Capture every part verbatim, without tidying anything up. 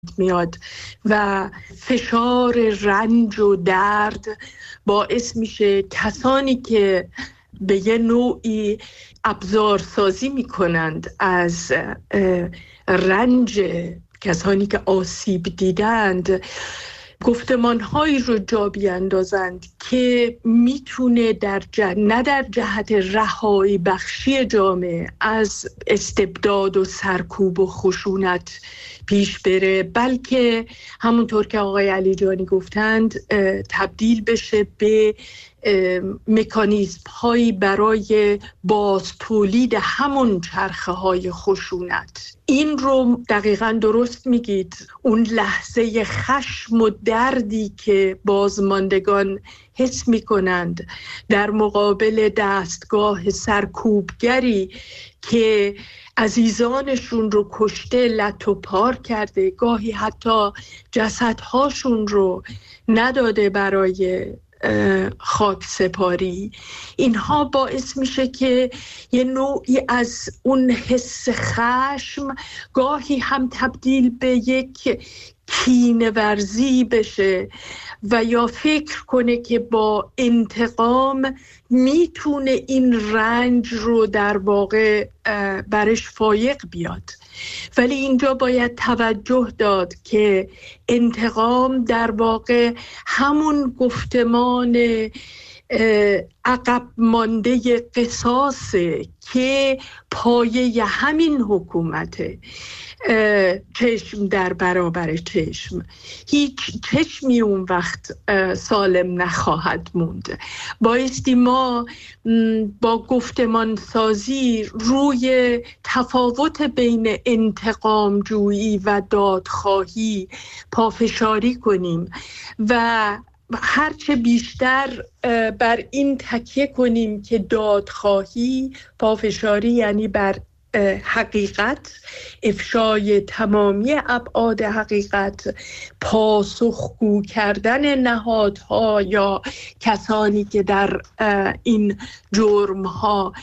میاد و فشار رنج و درد باعث میشه کسانی که به یه نوعی ابزارسازی میکنند از رنج کسانی که آسیب دیدند گفتمان‌هایی رو جا بیاندازند که میتونه در جه... نه در جهت رهایی بخشی جامعه از استبداد و سرکوب و خشونت پیش بره، بلکه همونطور که آقای علیجانی گفتند تبدیل بشه به مکانیزم هایی برای باز تولید همون چرخه های خشونت. این رو دقیقاً درست میگید، اون لحظه خشم و دردی که بازماندگان حس میکنند در مقابل دستگاه سرکوبگری که عزیزانشون رو کشته، لت و پار کرده، گاهی حتی جسدهاشون رو نداده برای خاک سپاری، اینها باعث میشه که یه نوعی از اون حس خشم گاهی هم تبدیل به یک کینه ورزی بشه و یا فکر کنه که با انتقام میتونه این رنج رو در واقع برش فایق بیاد. ولی اینجا باید توجه داد که انتقام در واقع همون گفتمان عقب مانده قصاصه که پایه همین حکومته. چشم در برابر چشم، هیچ چشمی اون وقت سالم نخواهد موند. بایستی ما با گفتمان سازی روی تفاوت بین انتقام جویی و دادخواهی پافشاری کنیم و هرچه بیشتر بر این تکیه کنیم که دادخواهی، پافشاری یعنی بر حقیقت، افشای تمامی ابعاد حقیقت، پاسخگو کردن نهادها یا کسانی که در این جرمها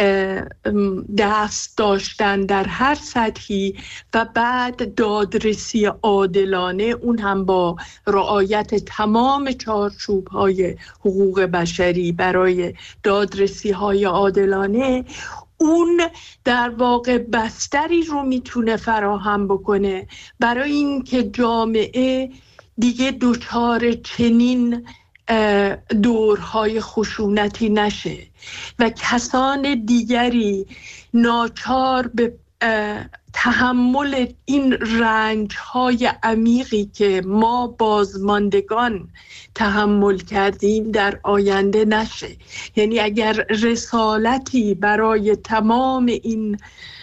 دست داشتن در هر سطحی، و بعد دادرسی عادلانه، اون هم با رعایت تمام چارچوب‌های حقوق بشری برای دادرسی های عادلانه، اون در واقع بستری رو میتونه فراهم بکنه برای اینکه جامعه دیگه دچار چنین دورهای خشونتی نشه و کسان دیگری ناچار به تحمل این رنج‌های عمیقی که ما بازماندگان تحمل کردیم در آینده نشه. یعنی اگر رسالتی برای تمام این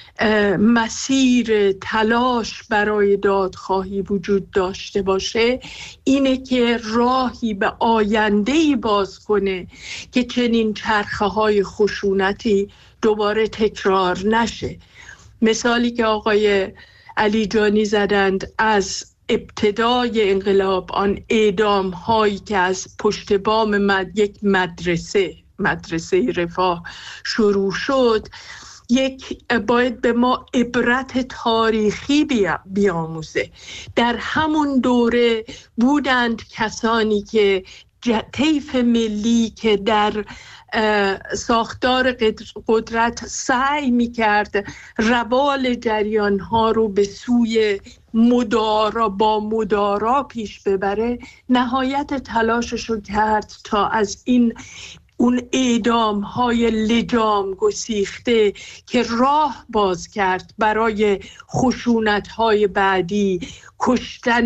مسیر تلاش برای دادخواهی وجود داشته باشه، اینه که راهی به آینده‌ای باز کنه که چنین چرخه‌های خشونتی دوباره تکرار نشه. مثالی که آقای علیجانی زدند از ابتدای انقلاب، آن اعدام هایی که از پشت بام مد... یک مدرسه مدرسه رفاه شروع شد، یک باید به ما عبرت تاریخی بیا... بیاموزه. در همون دوره بودند کسانی که طیف ملی که در ساختار قدرت سعی می‌کرد روال جریان ها رو به سوی مدارا با مدارا پیش ببره، نهایت تلاشش رو کرد تا از این اون اعدام های لجام گسیخته که راه باز کرد برای خشونت های بعدی، کشتن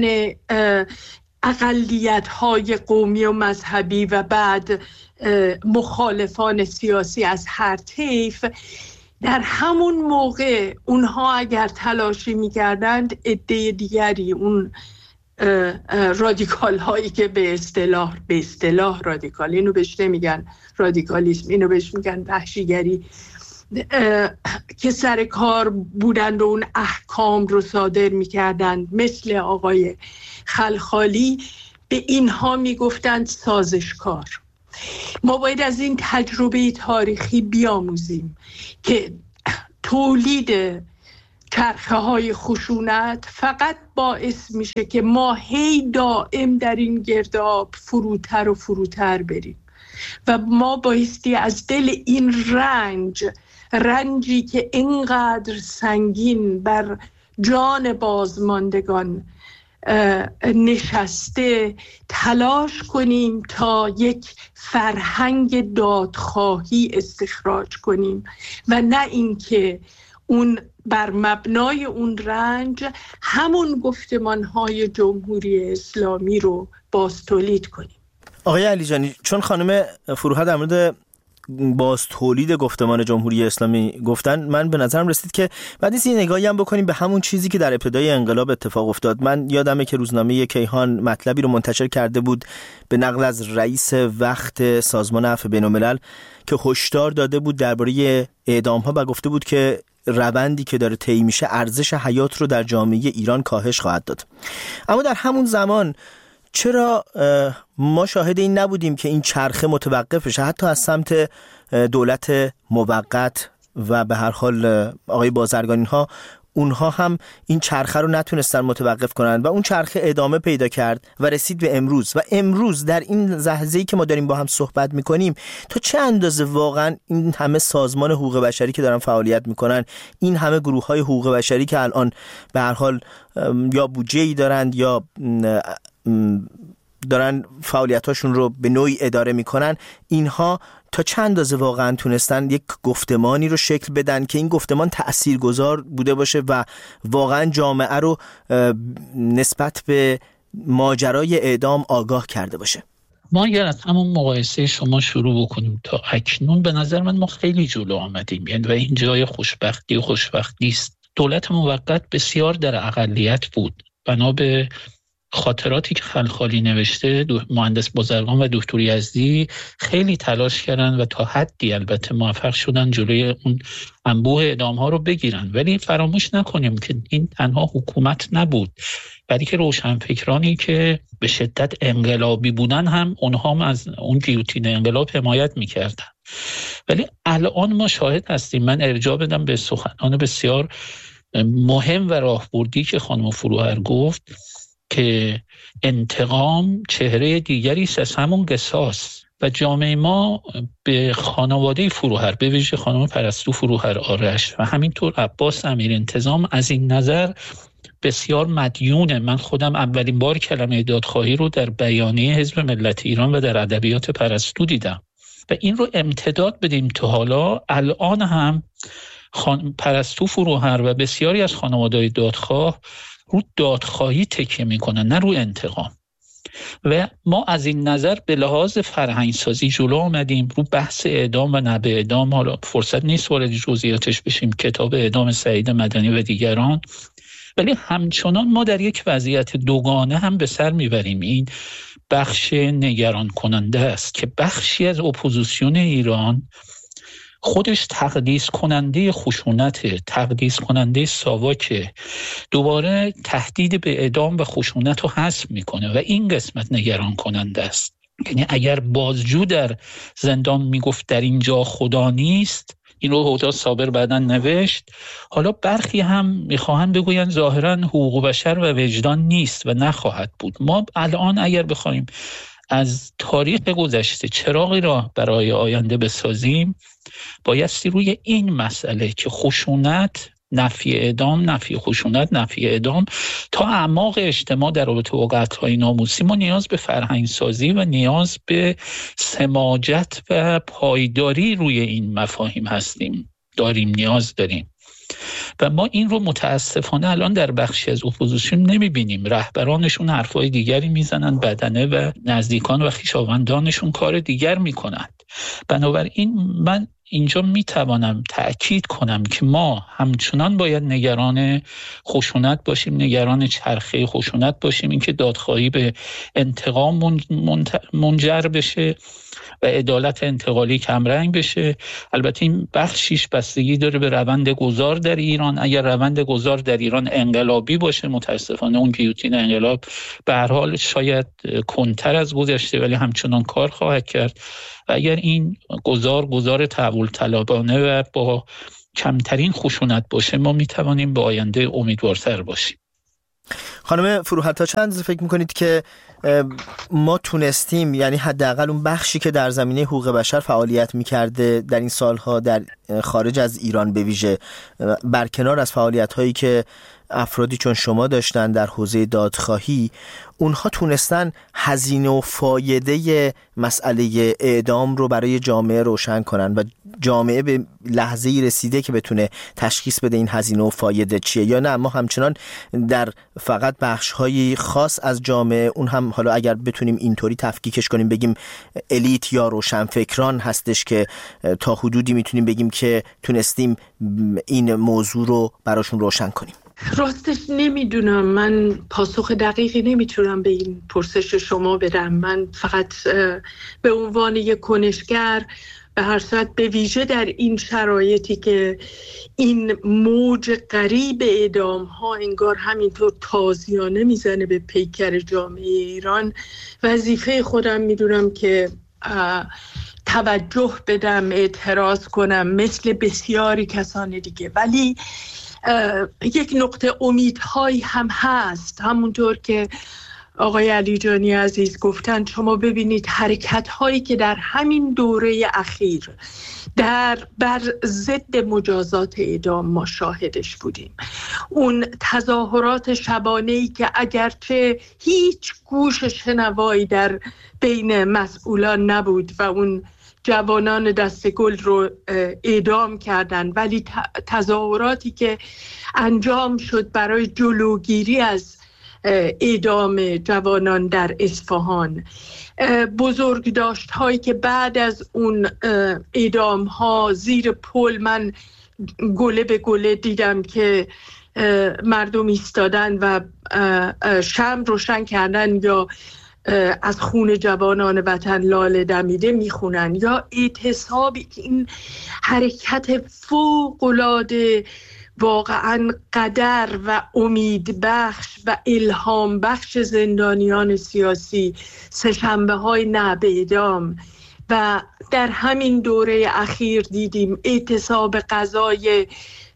اقلیت های قومی و مذهبی و بعد مخالفان سیاسی از هر طیف. در همون موقع اونها اگر تلاشی می‌کردند، عده دیگری، اون رادیکال هایی که به اصطلاح به اصطلاح رادیکال، اینو بهش نمیگن رادیکالیسم، اینو بهش میگن وحشیگری، که سر کار بودند و اون احکام رو صادر می‌کردند، مثل آقای خلخالی، به اینها میگفتند سازشکار. ما باید از این تجربه تاریخی بیاموزیم که تولید چرخه های خشونت فقط باعث میشه که ما هی دائم در این گرداب فروتر و فروتر بریم و ما بایستی از دل این رنج رنجی که اینقدر سنگین بر جان بازماندگان نشسته تلاش کنیم تا یک فرهنگ دادخواهی استخراج کنیم و نه اینکه اون بر مبنای اون رنج همون گفتمان‌های جمهوری اسلامی رو باز تولید کنیم. آقای علیجانی، چون خانم فروها در مورد باز تولید گفتمان جمهوری اسلامی گفتن، من به نظرم رسید که بعد نیست یه نگاهی هم بکنیم به همون چیزی که در ابتدای انقلاب اتفاق افتاد. من یادمه که روزنامه کیهان مطلبی رو منتشر کرده بود به نقل از رئیس وقت سازمان عفو بین‌الملل که هشدار داده بود درباره اعدام‌ها و گفته بود که روندی که داره طی میشه ارزش حیات رو در جامعه ایران کاهش خواهد داد. اما در همون زمان چرا ما شاهد این نبودیم که این چرخه متوقف بشه، حتی از سمت دولت موقت و به هر حال آقای بازرگانی ها، اونها هم این چرخه رو نتونستن متوقف کنن و اون چرخه ادامه پیدا کرد و رسید به امروز. و امروز در این لحظه‌ای که ما داریم با هم صحبت میکنیم تا چه اندازه واقعا این همه سازمان حقوق بشری که دارن فعالیت میکنن، این همه گروه های حقوق بشری که الان به هر حال یا بودجه‌ای دارند یا دارن فعالیتاشون رو به نوعی اداره میکنن، اینها تا چند اندازه واقعا تونستن یک گفتمانی رو شکل بدن که این گفتمان تأثیرگذار بوده باشه و واقعا جامعه رو نسبت به ماجرای اعدام آگاه کرده باشه؟ ما اگر از همون مقایسه شما شروع بکنیم تا اکنون، به نظر من ما خیلی جلو آمدیم، یعنی و این جای خوشبختی و خوشبختی است. دولت موقت بسیار در اقلیت بود، بنا به خاطراتی که خلخالی نوشته، مهندس بازرگان و دکتر یزدی خیلی تلاش کردن و تا حدی البته موفق شدن جلوی اون انبوه اعدام ها رو بگیرن. ولی فراموش نکنیم که این تنها حکومت نبود، بلکه روشنفکرانی که به شدت انقلابی بودن هم اونها هم از اون گیوتین انقلاب حمایت میکردن. ولی الان ما شاهد هستیم، من ارجاع بدم به سخنان بسیار مهم و راهبردی که خانم فروهر گفت که انتقام چهره دیگری است از همون قصاص و جامعه ما به خانواده فروهر، به ویژه خانم پرستو فروهر آرش و همینطور عباس امیرانتظام از این نظر بسیار مدیونه. من خودم اولین بار کلمه دادخواهی رو در بیانیه حزب ملت ایران و در ادبیات پرستو دیدم و این رو امتداد بدیم تا حالا. الان هم خان... پرستو فروهر و بسیاری از خانواده‌های دادخواه رو دادخواهی تکیه میکنن، نه رو انتقام. و ما از این نظر به لحاظ فرهنگسازی جلو آمدیم رو بحث اعدام و نه به اعدام. حالا فرصت نیست وارد جزئیاتش بشیم، کتاب اعدام سعید مدنی و دیگران. ولی همچنان ما در یک وضعیت دوگانه هم به سر میبریم. این بخش نگران کننده است که بخشی از اپوزیسیون ایران خودش تقدیس کننده خشونت، تقدیس کننده ساواک، دوباره تهدید به اعدام و خشونت رو حذف میکنه و این قسمت نگران کننده است. یعنی اگر بازجو در زندان میگفت در اینجا خدا نیست، این رو هودا صابر بعداً نوشت، حالا برخی هم میخواهند بگویند ظاهراً حقوق بشر و وجدان نیست و نخواهد بود. ما الان اگر بخوایم از تاریخ گذشته چراغی را برای آینده بسازیم، بایستی روی این مسئله که خشونت، نفی اعدام، نفی خشونت، نفی اعدام تا اعماق اجتماع در رابطه با قتل‌های ناموسی، ما نیاز به فرهنگ سازی و نیاز به سماجت و پایداری روی این مفاهیم هستیم، داریم نیاز داریم. و ما این رو متاسفانه الان در بخشی از اپوزیسیون نمیبینیم. رهبرانشون حرفای دیگری میزنن، بدنه و نزدیکان و خویشاوندانشون کار دیگر میکنند. بنابراین من اینجا میتوانم تأکید کنم که ما همچنان باید نگران خشونت باشیم، نگران چرخه خشونت باشیم، اینکه دادخواهی به انتقام منجر بشه و عدالت انتقالی کمرنگ بشه. البته این بخشیش بستگی داره به روند گذار در ایران. اگر روند گذار در ایران انقلابی باشه، متاسفانه اون گیوتین انقلاب به هر حال شاید کنتر از گذشته ولی همچنان کار خواهد کرد. و اگر این گذار گذار تحول طلبانه و با کمترین خشونت باشه ما میتوانیم به آینده امیدوارتر باشیم. خانم فروهد تا چند فکر میکنید که ما تونستیم، یعنی حداقل اون بخشی که در زمینه حقوق بشر فعالیت میکرده در این سالها در خارج از ایران به ویژه، برکنار از فعالیت هایی که افرادی چون شما داشتن در حوزه دادخواهی، اونها تونستن هزینه و فایده مسئله اعدام رو برای جامعه روشن کنن و جامعه به لحظه‌ای رسیده که بتونه تشخیص بده این هزینه و فایده چیه، یا نه ما همچنان در فقط بخش‌های خاص از جامعه، اون هم حالا اگر بتونیم اینطوری تفکیکش کنیم بگیم الیت یا روشنفکران هستش که تا حدودی میتونیم بگیم که تونستیم این موضوع رو براشون روشن کنیم؟ راستش نمیدونم، من پاسخ دقیقی نمیتونم به این پرسش شما بدم. من فقط به عنوان یک کنشگر به هر صورت به ویژه در این شرایطی که این موج غریب اعدام ها انگار همینطور تازیانه میزنه به پیکر جامعه ایران، وظیفه خودم میدونم که توجه بدم، اعتراض کنم مثل بسیاری کسان دیگه. ولی یک نقطه امیدهایی هم هست، همونطور که آقای علیجانی عزیز گفتن. شما ببینید حرکت هایی که در همین دوره اخیر در بر ضد مجازات اعدام ما شاهدش بودیم، اون تظاهرات شبانه‌ای که اگرچه هیچ گوش شنوایی در بین مسئولان نبود و اون جوانان دست گل رو اعدام کردن، ولی تظاهراتی که انجام شد برای جلوگیری از اعدام جوانان در اصفهان، بزرگداشت هایی که بعد از اون اعدام ها زیر پل من گله به گله دیدم که مردم ایستادن و شمع روشن کردن یا از خون جوانان وطن لاله دمیده میخونن، یا اعتصابی که این حرکت فوق‌العاده واقعا قدر و امید بخش و الهام بخش زندانیان سیاسی، سه‌شنبه های نه به اعدام، و در همین دوره اخیر دیدیم اعتصاب قضای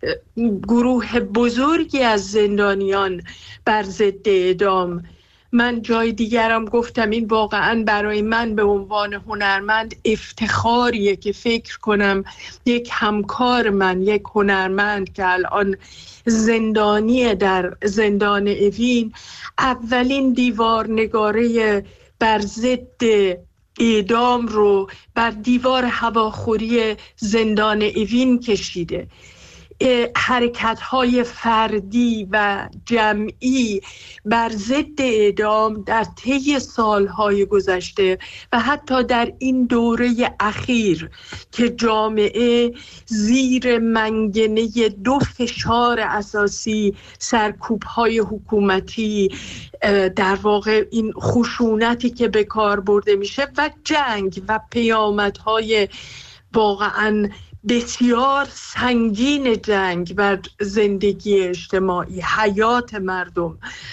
گروه بزرگی از زندانیان بر ضد اعدام. من جای دیگرم گفتم این واقعا برای من به عنوان هنرمند افتخاریه که فکر کنم یک همکار من، یک هنرمند که الان زندانی در زندان اوین، اولین دیوارنگاره بر ضد اعدام رو بر دیوار هواخوری زندان اوین کشیده. حرکت‌های فردی و جمعی بر ضد اعدام در طی سال‌های گذشته و حتی در این دوره اخیر که جامعه زیر منگنه دو فشار اساسی، سرکوب‌های حکومتی، در واقع این خشونتی که به کار برده میشه و جنگ و پیامدهای واقعاً بسیار سنگین جنگ بر زندگی اجتماعی، حیات مردم،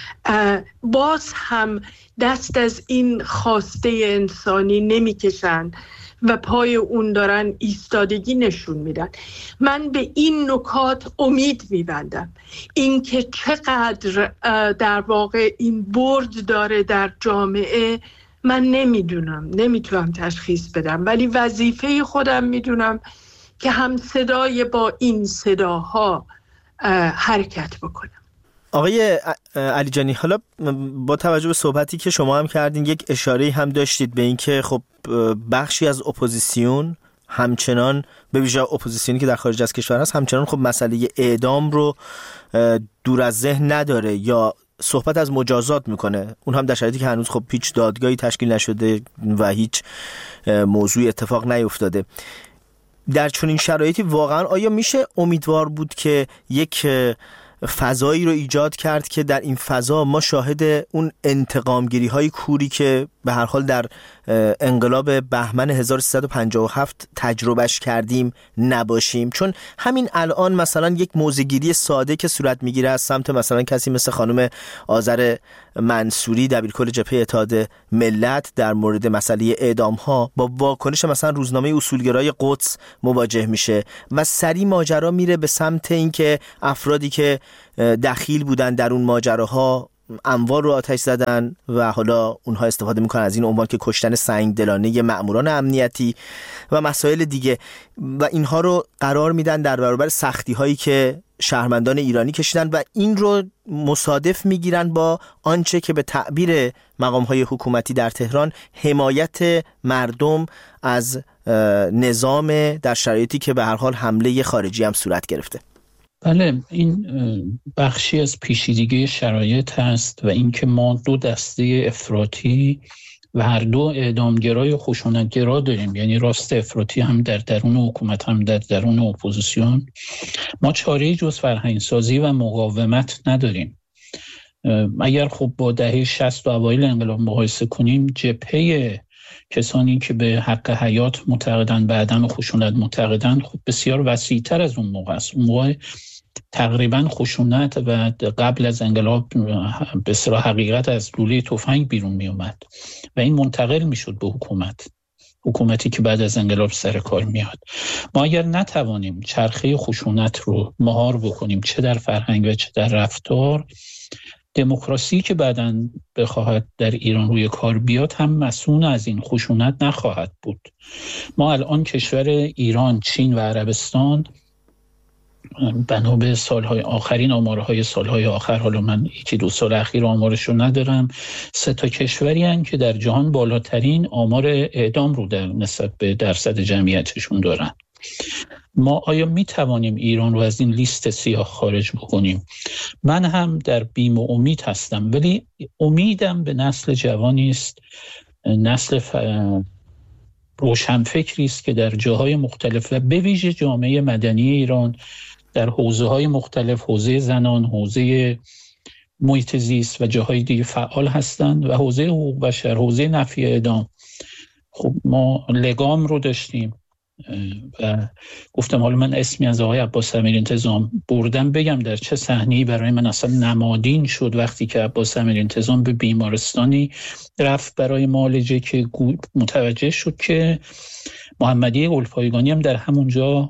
باز هم دست از این خواسته انسانی نمیکشن و پای اون دارن ایستادگی نشون میدن. من به این نکات امید میبندم، این که چقدر در واقع این برد داره در جامعه من نمیدونم، نمیتونم تشخیص بدم، ولی وظیفه خودم میدونم که هم صدای با این صداها حرکت بکنم. آقای علیجانی، حالا با توجه به صحبتی که شما هم کردین یک اشاره هم داشتید به این که خب بخشی از اپوزیسیون همچنان، به ویژه اپوزیسیونی که در خارج از کشور هست، همچنان خب مسئله اعدام رو دور از ذهن نداره یا صحبت از مجازات میکنه، اون هم در شرایطی که هنوز خب هیچ دادگاهی تشکیل نشده و هیچ موضوع اتفاق نیفتاده. در چنین شرایطی واقعا آیا میشه امیدوار بود که یک فضایی رو ایجاد کرد که در این فضا ما شاهد اون انتقامگیری های کوری که به هر حال در انقلاب بهمن هزار و سیصد و پنجاه و هفت تجربهش کردیم نباشیم؟ چون همین الان مثلا یک موضع‌گیری ساده که صورت میگیره از سمت مثلا کسی مثل خانم آذر منصوری دبیرکل جبهه اتحاد ملت در مورد مسئله اعدام ها با واکنش مثلا روزنامه اصولگرای قدس مواجه میشه و سری ماجرا میره به سمت اینکه افرادی که دخیل بودن در اون ماجراها اموال رو آتش زدن و حالا اونها استفاده میکنن از این عنوان که کشتن سنگدلانه مأموران امنیتی و مسائل دیگه و اینها رو قرار میدن در برابر سختی هایی که شهروندان ایرانی کشیدن و این رو مصادف میگیرن با آنچه که به تعبیر مقام های حکومتی در تهران حمایت مردم از نظام در شرایطی که به هر حال حمله خارجی هم صورت گرفته. بله، این بخشی از پیچیدگی شرایط هست و اینکه ما دو دسته افراطی و هر دو اعدامگرای و خشونتگرا داریم، یعنی راست افراطی هم در درون حکومت هم در درون اپوزیسیون. ما چاره‌ای جز فرهنگسازی و مقاومت نداریم. اگر خب با دهه شصت و اوایل انقلاب مقایسه کنیم، جبهه کسانی که به حق حیات معتقدند، به عدم خشونت معتقدند، خب بسیار وسیع‌تر از اون موقع است. اون موقع تقریبا خشونت و قبل از انقلاب به اصطلاح حقیقت از لوله تفنگ بیرون می اومد و این منتقل می شد به حکومت، حکومتی که بعد از انقلاب سر کار میاد. ما اگر نتوانیم چرخه خشونت رو مهار بکنیم، چه در فرهنگ و چه در رفتار، دموکراسی که بعداً بخواهد در ایران روی کار بیاد هم مسئول از این خشونت نخواهد بود. ما الان کشور ایران، چین و عربستان بنا به سالهای آخرین آمارهای سالهای آخر، حالا من یکی دو سال اخیر آمارشو ندارم، سه تا کشوری هستند که در جهان بالاترین آمار اعدام رو در نسبت به درصد جمعیتشون دارن. ما آیا می توانیم ایران رو از این لیست سیاه خارج بکنیم؟ من هم در بیم و امید هستم، ولی امیدم به نسل جوانی است، نسل ف... روشنفکری است که در جاهای مختلف و به ویژه جامعه مدنی ایران در حوزه‌های مختلف، حوزه زنان، حوزه محیط زیست و جاهای دیگه فعال هستند و حوزه حقوق بشر، حوزه نفی اعدام. خب ما لگام رو داشتیم و گفتم حالا من اسمی از آقای عباس امیرانتظام بردم بگم در چه صحنه‌ای برای من اصلا نمادین شد وقتی که عباس امیرانتظام به بیمارستانی رفت برای معالجه که متوجه شد که محمدی گلپایگانی هم در همونجا،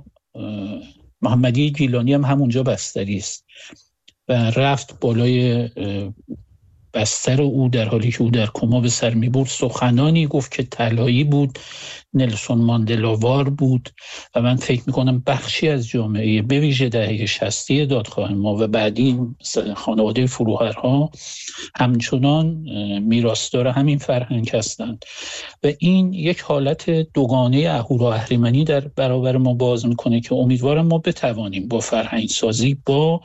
محمدی گیلانی هم همونجا بستری است و رفت بالای بستر او در حالی که او در کما به سر می‌برد سخنانی گفت که طلایی بود، نلسون ماندلاوار بود و من فکر می‌کنم بخشی از جامعه به ویژه دهه شصتی دادخواه ما و بعدی خانواده فروهرها همچنان میراثدار همین فرهنگ هستند و این یک حالت دوگانه اهورا اهریمنی در برابر ما باز می‌کنه که امیدوارم ما بتوانیم با فرهنگسازی، با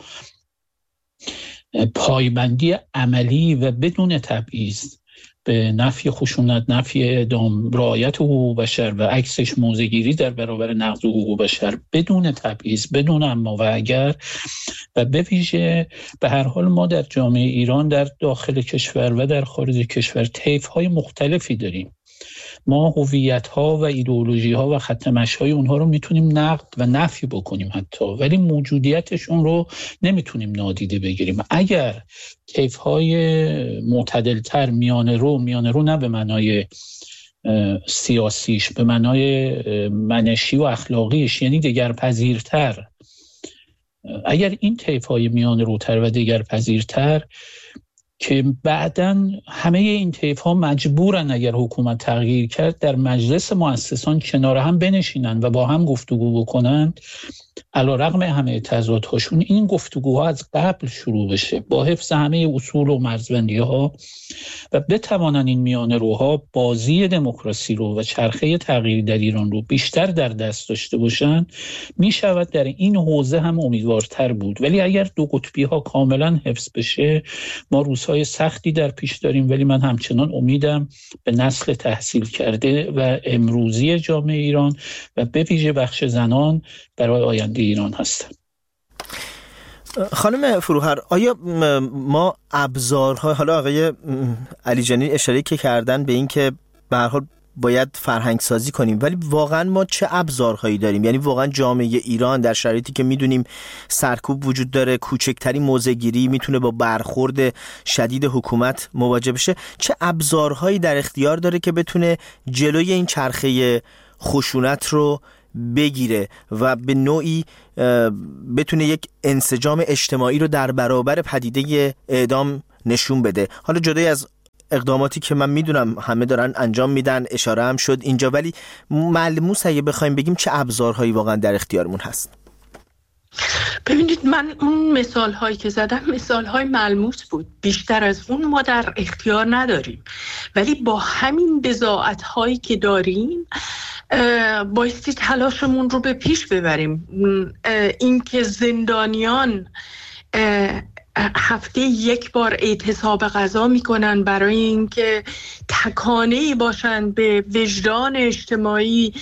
پایبندی عملی و بدون تبعیض به نفی خشونت، نفی اعدام، رعایت حقوق بشر و عکسش موضع‌گیری در برابر نقض حقوق بشر بدون تبعیض، بدون اما و اگر، و به ویژه به هر حال ما در جامعه ایران در داخل کشور و در خارج کشور طیف‌های مختلفی داریم. ما هویت‌ها و ایدئولوژی‌ها و خط مشی‌های اونها رو میتونیم نقد و نفی بکنیم حتی، ولی موجودیتشون رو نمیتونیم نادیده بگیریم. اگر طیف‌های معتدل‌تر، میانه رو، میانه رو نه به معنای سیاسیش، به معنای منشی و اخلاقیش، یعنی دگرپذیرتر، اگر این طیف‌های میانه روتر و دگرپذیرتر که بعداً همه این طیف‌ها مجبورن اگر حکومت تغییر کرد در مجلس مؤسسان کنار هم بنشینن و با هم گفتگو بکنن، علی‌رغم همه تضادهاشون این گفتگوها از قبل شروع بشه با حفظ همه اصول و مرزبندی‌ها و بتوانن این میانه روها بازی دموکراسی رو و چرخه تغییر در ایران رو بیشتر در دست داشته باشن، می شود در این حوزه هم امیدوارتر بود. ولی اگر دو قطبی ها کاملا حفظ بشه ما روزهای سختی در پیش داریم، ولی من همچنان امیدم به نسل تحصیل کرده و امروزی جامعه ایران و به ویژه بخش زنان برای آینده ایران هستم. خانم فروهر، آیا ما ابزارها، حالا آقای علی جانی اشاره که کردن به این که به هر حال باید فرهنگ سازی کنیم، ولی واقعا ما چه ابزارهایی داریم؟ یعنی واقعا جامعه ایران در شرایطی که میدونیم سرکوب وجود داره، کوچکترین موضع‌گیری میتونه با برخورد شدید حکومت مواجه بشه، چه ابزارهایی در اختیار داره که بتونه جلوی این چرخه خشونت رو بگیره و به نوعی بتونه یک انسجام اجتماعی رو در برابر پدیده اعدام نشون بده؟ حالا جدای از اقداماتی که من میدونم همه دارن انجام میدن، اشاره هم شد اینجا، ولی ملموس اگه بخوایم بگیم چه ابزارهایی واقعا در اختیارمون هست؟ ببینید، من اون مثال هایی که زدم مثال های ملموس بود، بیشتر از اون ما در اختیار نداریم، ولی با همین بضاعت هایی که داریم بایستی تلاشمون رو به پیش ببریم. این که زندانیان هفته یک بار اعتصاب غذا میکنن برای اینکه تکانه‌ای باشن به وجدان اجتماعی،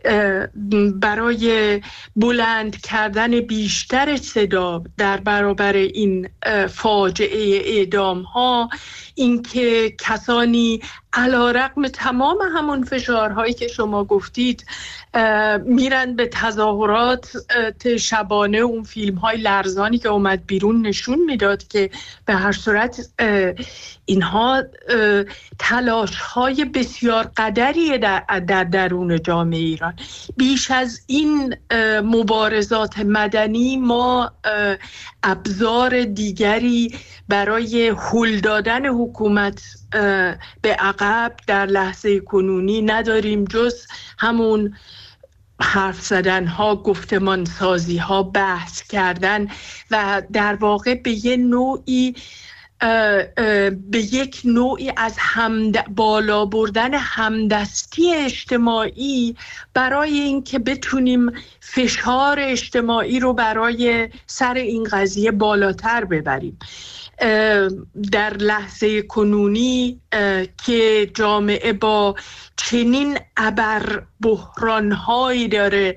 برای بلند کردن بیشتر صدا در برابر این فاجعه اعدام ها، اینکه کسانی علیرغم تمام همون فشارهایی که شما گفتید میرن به تظاهرات شبانه، اون فیلم های لرزانی که اومد بیرون نشون میداد که به هر صورت اینها تلاش های بسیار قدری در, در درون جامعه ایران. بیش از این مبارزات مدنی ما ابزار دیگری برای هل دادن حکومت به عقب در لحظه کنونی نداریم جز همون حرف زدن ها، گفتمان سازی ها، بحث کردن و در واقع به یه نوعی به یک نوعی از همد... بالا بردن همدستی اجتماعی برای اینکه بتونیم فشار اجتماعی رو برای سر این قضیه بالاتر ببریم. در لحظه کنونی که جامعه با چنین ابر بحران‌هایی داره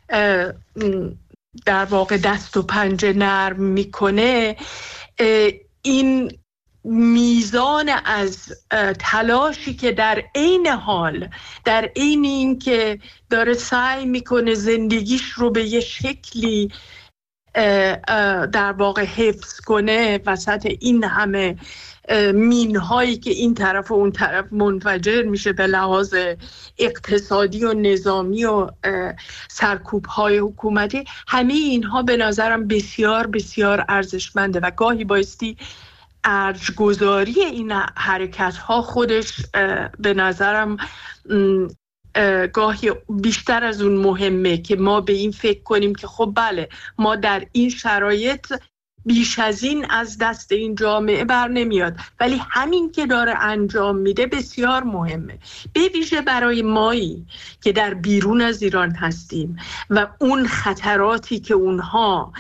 در واقع دست و پنجه نرم میکنه، این میزان از تلاشی که در عین حال در عین این که داره سعی میکنه زندگیش رو به یه شکلی در واقع حفظ کنه وسط این همه مینهایی که این طرف و اون طرف منفجر میشه به لحاظ اقتصادی و نظامی و سرکوب‌های حکومتی، همه اینها به نظرم بسیار بسیار ارزشمنده و گاهی بایستی ارجگذاری این حرکت‌ها خودش به نظرم گاهی بیشتر از اون مهمه که ما به این فکر کنیم که خب بله، ما در این شرایط بیش از این از دست این جامعه بر نمیاد، ولی همین که داره انجام میده بسیار مهمه، به ویژه برای مایی که در بیرون از ایران هستیم و اون خطراتی که اونها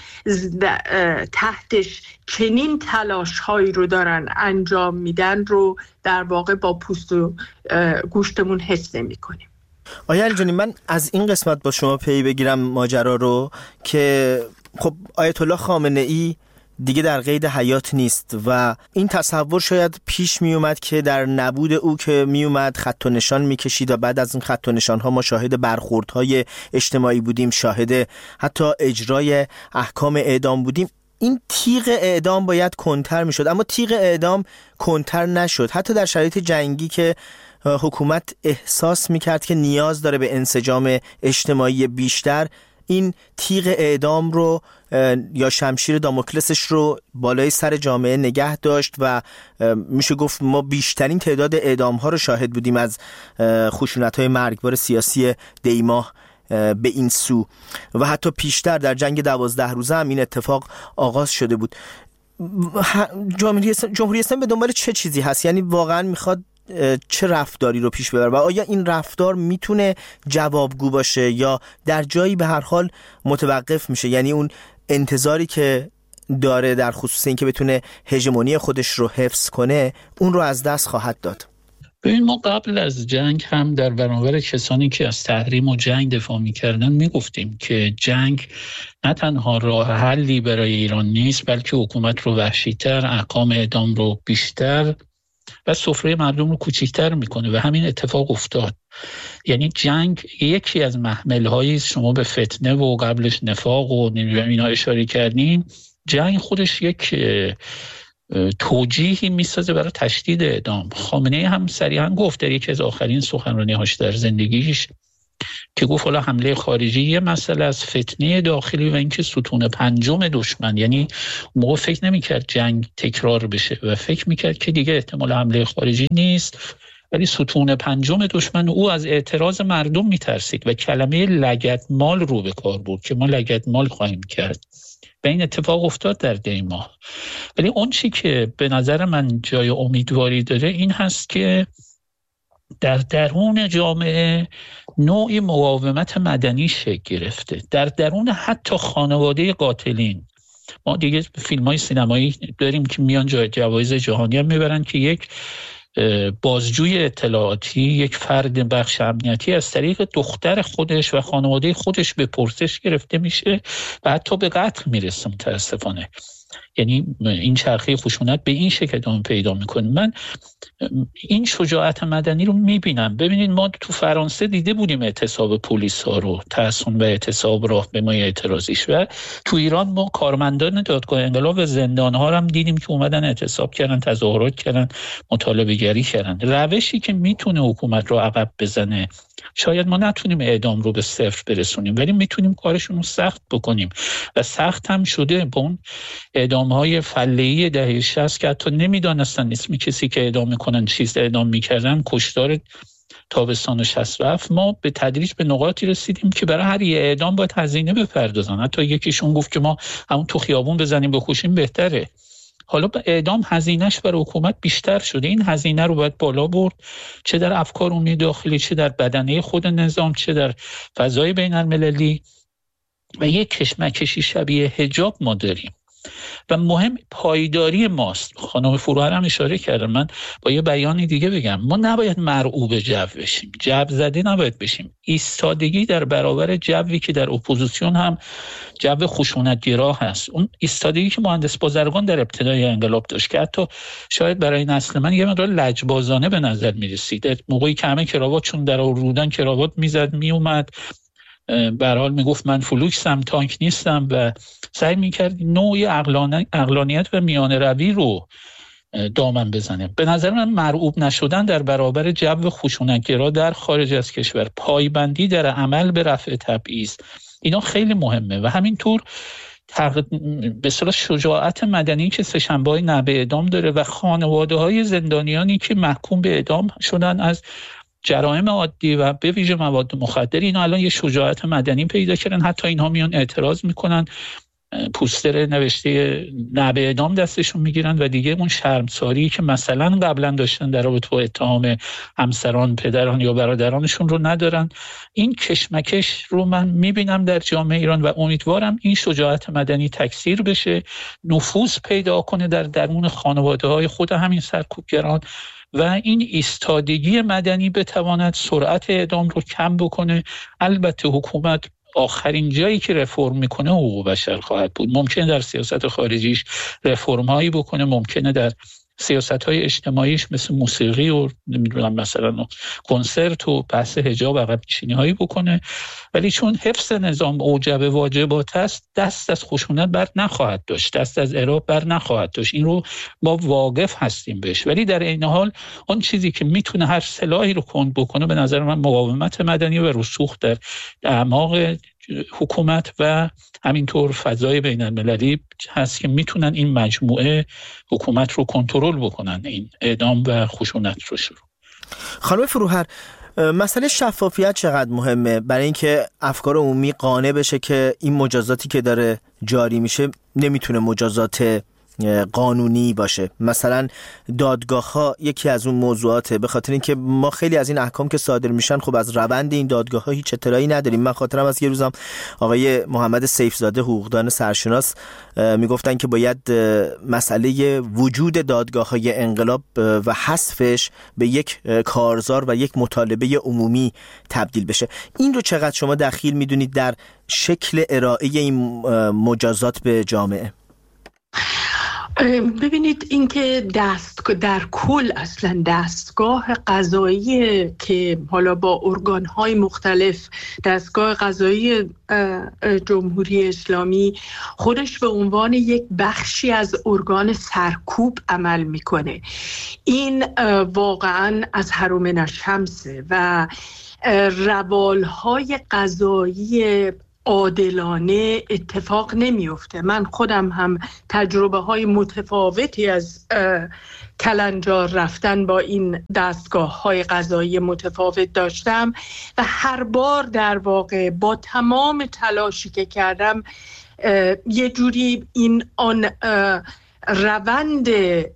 تحتش چنین تلاش هایی رو دارن انجام میدن رو در واقع با پوست و گوشتمون حس نمی کنیم. آقای علی جانی، من از این قسمت با شما پی بگیرم ماجرا رو که خب آیت الله خامنه ای دیگه در قید حیات نیست و این تصور شاید پیش می اومد که در نبود او که می اومد خط و نشان می کشید و بعد از این خط و نشان ها ما شاهد برخوردهای اجتماعی بودیم، شاهد حتی اجرای احکام اعدام بودیم. این تیغ اعدام باید کنتر می شد، اما تیغ اعدام کنتر نشد. حتی در شرایط جنگی که حکومت احساس می کرد که نیاز داره به انسجام اجتماعی بیشتر، این تیغ اعدام رو یا شمشیر داموکلسش رو بالای سر جامعه نگه داشت و میشه گفت ما بیشترین تعداد اعدام ها رو شاهد بودیم از خشونت های مرگبار سیاسی دیماه به این سو و حتی پیشتر در جنگ دوازده روزه هم این اتفاق آغاز شده بود. جمهوری اسلامی به دنبال چه چیزی هست؟ یعنی واقعا میخواد چه رفتاری رو پیش ببره و آیا این رفتار میتونه جوابگو باشه یا در جایی به هر حال متوقف میشه؟ یعنی اون انتظاری که داره در خصوص این که بتونه هژمونی خودش رو حفظ کنه اون رو از دست خواهد داد؟ ببین ما قبل از جنگ هم در برابر کسانی که از تحریم و جنگ دفاع می‌کردن میگفتیم که جنگ نه تنها راه حلی برای ایران نیست، بلکه حکومت رو وحشی‌تر، احکام اعدام رو بیشتر و سفره مردم رو کوچیک‌تر میکنه و همین اتفاق افتاد. یعنی جنگ یکی از محمل‌هایی شما به فتنه و قبلش نفاق و اینا اشاره کردین، جنگ خودش یک توجیهی میسازه برای تشدید اعدام. خامنه‌ای هم صریحا گفت در یکی از آخرین سخنرانی‌هاش در زندگیش که گفت حالا حمله خارجی یه مسئله از فتنه داخلی و اینکه ستون پنجم دشمن، یعنی موقع فکر نمی‌کرد جنگ تکرار بشه و فکر می‌کرد که دیگه احتمال حمله خارجی نیست، ولی ستون پنجم دشمن، او از اعتراض مردم میترسید و کلمه لگدمال رو به کار برد که ما لگدمال خواهیم کرد و این اتفاق افتاد در دی ماه. ولی اون چی که به نظر من جای امیدواری داره این هست که در درون جامعه نوعی مقاومت مدنی شکل گرفته، در درون حتی خانواده قاتلین. ما دیگه فیلم‌های سینمایی داریم که میان جای جوایز جهانی هم میبرن که یک بازجوی اطلاعاتی، یک فرد بخش امنیتی از طریق دختر خودش و خانواده خودش به پرسش گرفته میشه و حتی به قتل میرسه متاسفانه. یعنی این چرخه خشونت به این شکل ادامه پیدا میکنه. من این شجاعت مدنی رو میبینم. ببینید ما تو فرانسه دیده بودیم اعتصاب پلیس ها رو، تحصن و اعتصاب راهپیمای اعتراضیش، و تو ایران ما کارمندان دادگاه انقلاب و زندان ها رو هم دیدیم که اومدن اعتصاب کردن، تظاهرات کردن، مطالبه گری کردن. روشی که میتونه حکومت رو عقب بزنه، شاید ما نتونیم اعدام رو به صفر برسونیم ولی میتونیم کارشون رو سخت بکنیم و سخت هم شده. با اون اعدام‌های فله‌ای دهه شصت که حتی نمیدانستن اسم کسی که اعدام میکنن چیز اعدام میکردن، کشتار تابستان شصت و هفت، ما به تدریج به نقاطی رسیدیم که برای هر یه اعدام باید هزینه بپردازن. حتی یکیشون گفت که ما همون تو خیابون بزنیم بکشیم بهتره. حالا به اعدام هزینهش برای حکومت بیشتر شده. این هزینه رو باید بالا برد، چه در افکار عمومی داخلی، چه در بدنه خود نظام، چه در فضای بین المللی. و یک کشمکشی شبیه حجاب ما داریم و مهم پایداری ماست. خانم فروهر هم اشاره کردن، من با یه بیانی دیگه بگم، ما نباید مرعوب جو بشیم، جو زده نباید بشیم. ایستادگی در برابر جوی که در اپوزیسیون هم جو خشونت‌گرا هست، اون ایستادگی که مهندس بازرگان در ابتدای انقلاب داشت که حتی شاید برای نسل من یه مقدار لجبازانه به نظر می‌رسید، موقعی که همه کراواتشون در رودن کراوات میزد میومد، به هر حال میگفت من فلوکسم، تانک نیستم و سعی میکرد نوعی عقلانیت و میانه روی رو دامن بزنه. به نظر من مرعوب نشدن در برابر جو خشونت‌گرا در خارج از کشور، پایبندی در عمل به رفع تبعیض، اینا خیلی مهمه. و همینطور به اصطلاح شجاعت مدنی که سه‌شنبه‌های نبع اعدام داره و خانواده‌های زندانیانی که محکوم به اعدام شدن از جرائم عادی و به ویژه مواد مخدر، اینا الان یه شجاعت مدنی پیدا کردن. حتی اینها میان اعتراض میکنن، پوستر نوشته نبع اعدام دستشون میگیرن و دیگه اون شرمساری که مثلا قبلا داشتن در رابطه با اتهام همسران، پدران یا برادرانشون رو ندارن. این کشمکش رو من میبینم در جامعه ایران و امیدوارم این شجاعت مدنی تکثیر بشه، نفوذ پیدا کنه در درون خانواده‌های خود همین سرکوبگران و این ایستادگی مدنی بتواند سرعت اعدام رو کم بکنه. البته حکومت آخرین جایی که رفرم میکنه حقوق بشر خواهد بود. ممکنه در سیاست خارجیش رفرم هایی بکنه، ممکنه در سیاست های اجتماعیش مثل موسیقی و نمیدونم مثلا کنسرت و بحث حجاب عقب نشینی هایی بکنه، ولی چون حفظ نظام اوجب واجبات است، دست از خشونت بر نخواهد داشت، دست از اعراب بر نخواهد داشت. این رو ما واقف هستیم بهش. ولی در این حال اون چیزی که میتونه هر سلاحی رو کند بکنه به نظر من مقاومت مدنی و رسوخ در اعماق حکومت و همینطور فضای بین المللی هست که میتونن این مجموعه حکومت رو کنترل بکنن، این اعدام و خشونت رو شروع. خانم فروهر، مسئله شفافیت چقدر مهمه برای اینکه افکار عمومی قانع بشه که این مجازاتی که داره جاری میشه نمیتونه مجازات قانونی باشه. مثلا دادگاه ها یکی از اون موضوعاته، به خاطر اینکه ما خیلی از این احکام که صادر میشن خب از روند این دادگاه ها هیچ اطلاعی نداریم. من خاطرم از یه روزم آقای محمد سیفزاده حقوقدان سرشناس میگفتن که باید مسئله وجود دادگاه های انقلاب و حذفش به یک کارزار و یک مطالبه عمومی تبدیل بشه. این رو چقدر شما دخیل میدونید در شکل ارائه این مجازات به جامعه؟ ببینید اینکه دست در کل اصلا دستگاه قضایی که حالا با ارگان‌های مختلف، دستگاه قضایی جمهوری اسلامی خودش به عنوان یک بخشی از ارگان سرکوب عمل میکنه، این واقعا از هرومن الشمسه و روالهای قضایی عادلانه اتفاق نمیفته. من خودم هم تجربه های متفاوتی از کلنجار رفتن با این دستگاه های قضایی متفاوت داشتم و هر بار در واقع با تمام تلاشی که کردم یه جوری این آن روند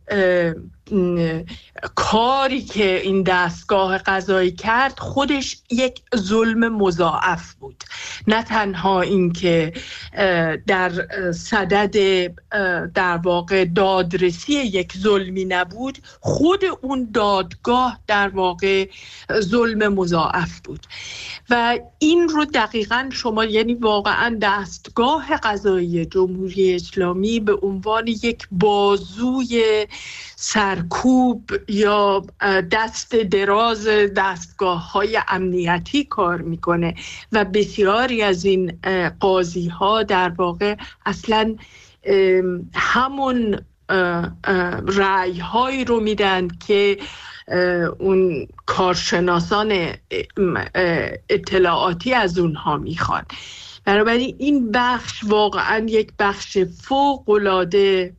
کاری که این دستگاه قضایی کرد خودش یک ظلم مضاعف بود. نه تنها این که در صدد در واقع دادرسی یک ظلمی نبود، خود اون دادگاه در واقع ظلم مضاعف بود و این رو دقیقاً شما یعنی واقعاً دستگاه قضایی جمهوری اسلامی به عنوان یک بازوی سرکوب یا دست دراز دستگاه های امنیتی کار میکنه و بسیاری از این قاضی ها در واقع اصلا همون رأی هایی رو میدن که اون کارشناسان اطلاعاتی از اونها میخوان. بنابراین این بخش واقعا یک بخش فوق‌العاده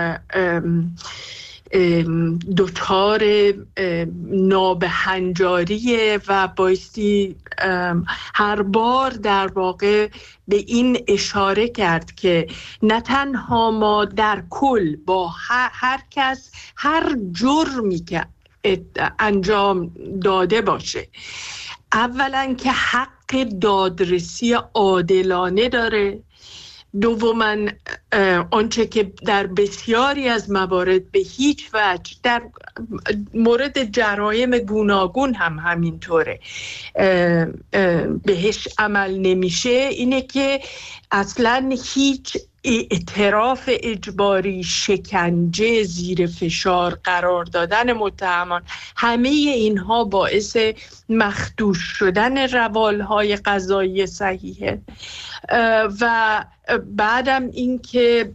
دچار نابهنجاریه و بایستی هر بار در واقع به این اشاره کرد که نه تنها ما در کل با هر کس هر جرمی که انجام داده باشه اولا که حق دادرسی عادلانه داره، دوماً آنچه که در بسیاری از موارد به هیچ وجه در مورد جرایم گوناگون هم همینطوره بهش عمل نمیشه، اینه که اصلاً هیچ اعتراف اجباری، شکنجه، زیر فشار قرار دادن متهمان، همه اینها باعث مخدوش شدن روالهای قضایی صحیحه. و بعدم این که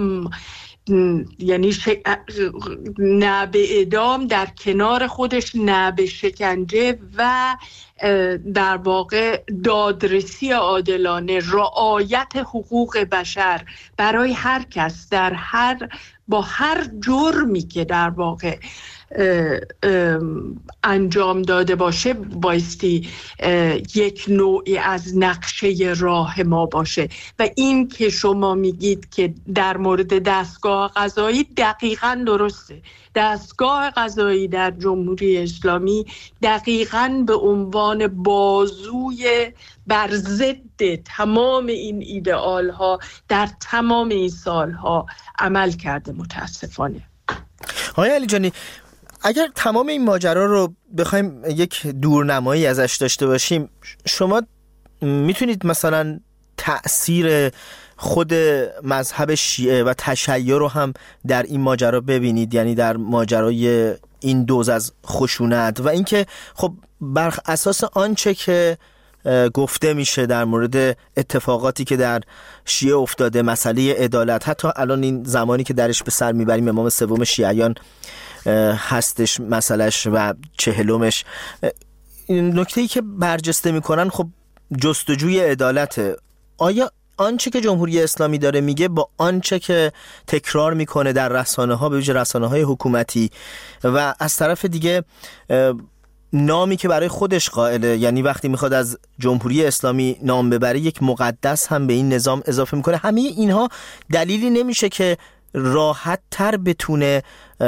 یعنی ش... نه به اعدام در کنار خودش نه به شکنجه و در واقع دادرسی عادلانه، رعایت حقوق بشر برای هر کس در هر با هر جرمی که در واقع اه اه انجام داده باشه بایستی یک نوعی از نقشه راه ما باشه. و این که شما میگید که در مورد دستگاه قضایی دقیقاً درسته. دستگاه قضایی در جمهوری اسلامی دقیقاً به عنوان بازوی بر ضد تمام این ایدئال ها در تمام این سال ها عمل کرده متاسفانه. آقای علیجانی، اگر تمام این ماجرا رو بخوایم یک دورنمایی ازش داشته باشیم، شما میتونید مثلا تأثیر خود مذهب شیعه و تشیع رو هم در این ماجرا ببینید، یعنی در ماجرای این دوز از خشونت و اینکه خب بر اساس آنچه که گفته میشه در مورد اتفاقاتی که در شیعه افتاده، مسئله عدالت، حتی الان این زمانی که درش به سر میبریم امام سوم شیعیان هستش مسئلهش و چهلمش، نکته‌ای که برجسته میکنن خب جستجوی عدالته. آیا آنچه که جمهوری اسلامی داره میگه با آنچه که تکرار میکنه در رسانه ها، به ویژه رسانه های حکومتی، و از طرف دیگه نامی که برای خودش قائله، یعنی وقتی میخواد از جمهوری اسلامی نام ببره یک مقدس هم به این نظام اضافه میکنه، همه اینها دلیلی نمیشه که راحت تر بتونه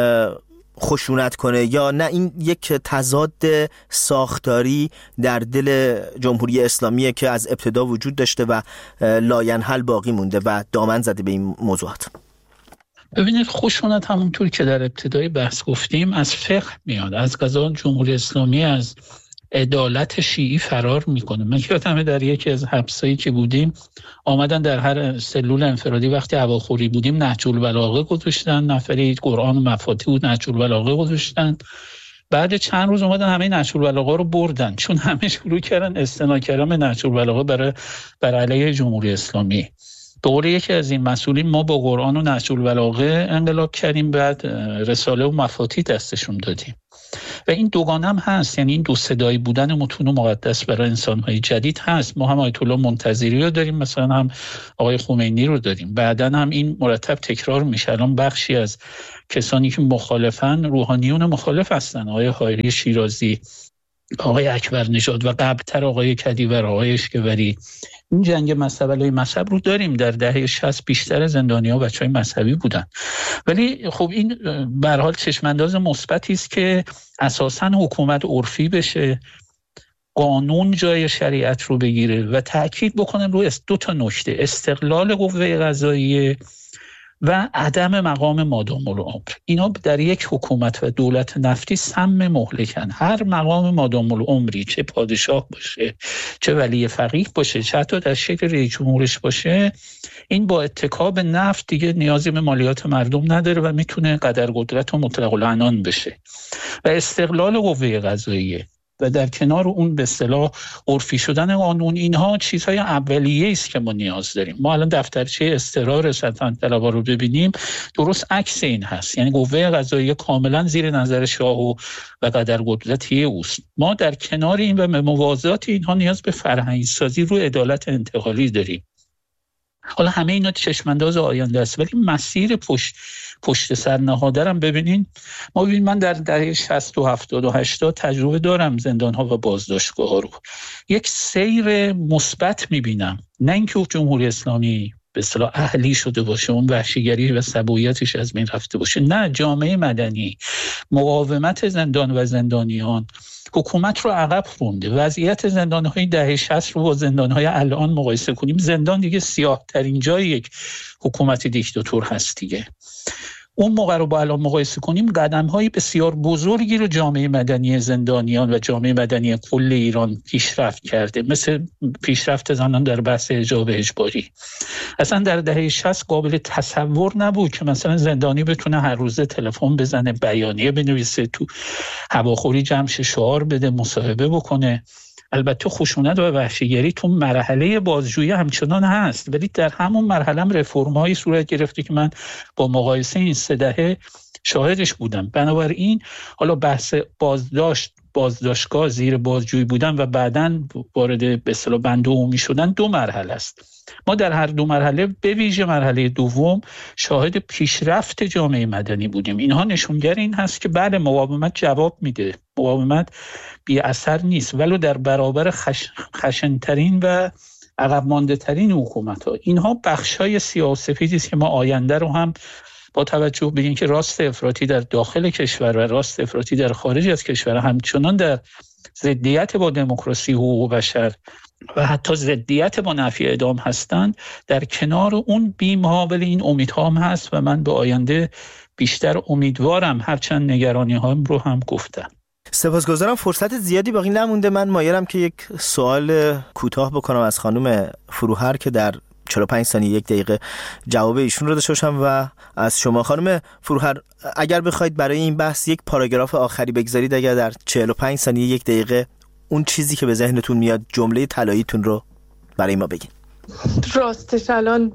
خشونت کنه، یا نه این یک تضاد ساختاری در دل جمهوری اسلامیه که از ابتدا وجود داشته و لاینحل باقی مونده و دامن زده به این موضوعات؟ ببینید، خشونت همونطور که در ابتدای بحث گفتیم از فقه میاد. از قضا جمهوری اسلامی از عدالت شیعی فرار میکنه. من یادمه در یکی از حبسایی که بودیم آمدن در هر سلول انفرادی وقتی هواخوری بودیم نهج البلاغه گذاشتن، نفری قرآن و مفاتیح بود نهج البلاغه گذاشتن. بعد چند روز اومدن همه نهج البلاغه رو بردن، چون همه شروع کردن استناد کردن به نهج البلاغه برای بر علیه جمهوری اسلامی. به قول یکی از این مسئولین ما با قرآن و نهج البلاغه انقلاب کردیم، بعد رساله و مفاتیح دستشون دادیم. و این دوگانه هم هست، یعنی این دو صدایی بودن متون مقدس برای انسان‌های جدید هست. ما هم آیت الله منتظری رو داریم، مثلا هم آقای خمینی رو داریم، بعداً هم این مرتب تکرار میشه. الان بخشی از کسانی که مخالفن روحانیون مخالف هستن، آقای حایری شیرازی، آقای اکبر نژاد و قبلتر آقای کدیور، آقای اشکوری. این جنگ مذهب علیه مذهب رو داریم. در دهه شصت بیشتر زندانی‌ها بچه‌های مذهبی بودن. ولی خب این به هر حال چشم‌انداز مثبتی است که اساساً حکومت عرفی بشه، قانون جای شریعت رو بگیره و تأکید بکنم روی دو تا نکته: استقلال قوه قضاییه و عدم مقام مادام العمر. اینا در یک حکومت و دولت نفتی سم مهلکن. هر مقام مادام العمری، چه پادشاه باشه، چه ولی فقیه باشه، چه حتی در شکل رئیس جمهورش باشه، این با اتکا به نفت دیگه نیازی به مالیات مردم نداره و میتونه قدر قدرت و مطلق العنان بشه. و استقلال قوه قضاییه و در کنار اون به اصطلاح عرفی شدن قانون، اینها چیزهای اولیه است که ما نیاز داریم. ما الان دفترچه اضطرار سلطنت طلبها رو ببینیم، درست عکس این هست. یعنی قوه قضاییه کاملا زیر نظر شاه و و قدر قدرتی اوست. ما در کنار این و موازات اینها نیاز به فرهنگی سازی رو عدالت انتقالی داریم. حالا همه اینا چشمانداز آینده است، ولی مسیر پشت پشت سر نهاده هم ببینین. ما ببینیم، من در دهه شصت و هفتاد و هشتاد تجربه دارم زندان‌ها و بازداشتگاه‌ها رو. یک سیر مثبت می‌بینم، نه اینکه جمهوری اسلامی به اصطلاح اهلی شده باشه، اون وحشیگری و سبویتش از بین رفته باشه. نه، جامعه مدنی، مقاومت زندان و زندانیان حکومت رو عقب رونده. وضعیت زندان‌های دهه شصت رو با زندان‌های الان مقایسه کنیم، زندان دیگه سیاه‌ترین جای یک حکومت دیکتاتور هست دیگه. اون موقع رو با الان مقایسه کنیم، قدم‌های بسیار بزرگی رو جامعه مدنی زندانیان و جامعه مدنی کل ایران پیشرفت کرده، مثل پیشرفت زنان در بحث حجاب اجباری. اصلا در دهه شصت قابل تصور نبود که مثلا زندانی بتونه هر روزه تلفن بزنه، بیانیه بنویسه، تو هواخوری جمعش شعار بده، مصاحبه بکنه. البته خشونت و وحشیگری تو مرحله بازجویی همچنان هست، ولی در همون مرحله هم رفرم‌هایی صورت گرفته که من با مقایسه این سه دهه شاهدش بودم. بنابراین حالا بحث بازداشت، بازداشتگاه، زیر بازجویی بودن و بعداً وارد به اصطلاح بند عمومی شدن دو مرحله است. ما در هر دو مرحله، به ویژه مرحله دوم، شاهد پیشرفت جامعه مدنی بودیم. اینها نشونگر این هست که بعد مقاومت جواب میده، مقاومت بی اثر نیست، ولو در برابر خش... خشنترین و عقب مانده ترین حکومت ها. اینها بخشای سیاه‌وسفیدی است که ما آینده رو هم با توجه به اینکه راست افراطی در داخل کشور و راست افراطی در خارج از کشور همچنان در ضدیت با دموکراسی، حقوق بشر و حتی ضدیت با نفی اعدام هستند، در کنار اون بیم‌ها ولی این امیدها هم هست و من به آینده بیشتر امیدوارم، هرچند نگرانی هام رو هم گفتم. سپاسگزارم. فرصت زیادی باقی نمونده. من مایلم که یک سوال کوتاه بکنم از خانم فروهر که در چهل و پنج ثانیه یک دقیقه جواب ایشون رو داشته باشم و از شما خانم فروهر اگر بخواید برای این بحث یک پاراگراف آخری بگذارید، اگر در چهل و پنج ثانیه یک دقیقه اون چیزی که به ذهنتون میاد، جمله طلاییتون رو برای ما بگین. راستش الان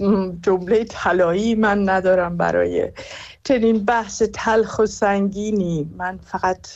جمله طلایی من ندارم برای چنین بحث تلخ و سنگینی. من فقط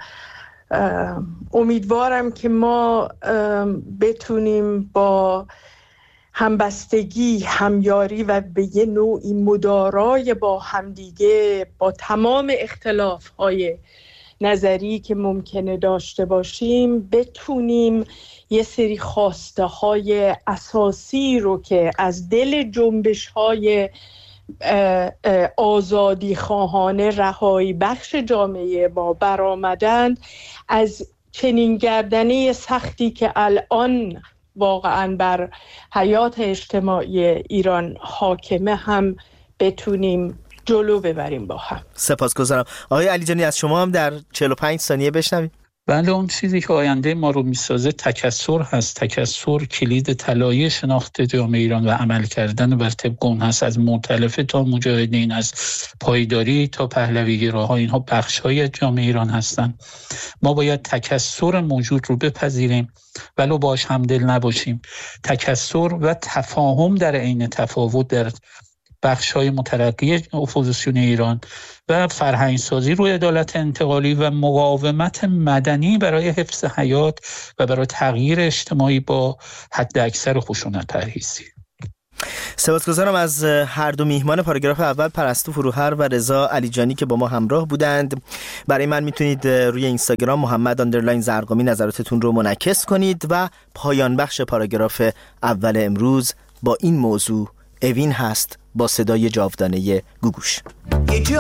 امیدوارم که ما بتونیم با همبستگی، همیاری و به یه نوعی مدارای با همدیگه، با تمام اختلاف‌های نظری که ممکنه داشته باشیم، بتونیم یه سری خواسته های اساسی رو که از دل جنبش های آزادی خواهانه رهایی بخش جامعه ما برآمدند، از چنین گردنه سختی که الان واقعا بر حیات اجتماعی ایران حاکمه هم بتونیم جلو ببریم با هم. سپاسگزارم. آقای علیجانی از شما هم در چهل و پنج ثانیه بشنویم. بله، اون چیزی که آینده ما رو میسازه تکثر هست. تکثر کلید طلایی شناخت جامعه ایران و عمل کردن بر طبق اون هست. از مؤتلفه تا مجاهدین، از پایداری تا پهلوی‌گراها، اینها بخش‌های از جامعه ایران هستند. ما باید تکثر موجود رو بپذیریم ولو باش همدل نباشیم. تکثر و تفاهم در عین تفاوت در بخش‌های مترقی اپوزیسیون ایران و فرهنگسازی روی عدالت انتقالی و مقاومت مدنی برای حفظ حیات و برای تغییر اجتماعی با حد اکثر خشونت پرهیزی. سپاسگزارم از هر دو میهمان پاراگراف اول، پرستو فروهر و رضا علیجانی که با ما همراه بودند. برای من میتونید روی اینستاگرام محمد اندرلاین زرقامی نظراتتون رو منعکس کنید و پایان بخش پاراگراف اول امروز با این موضوع اوین هست با صدای جاودانه گوگوش.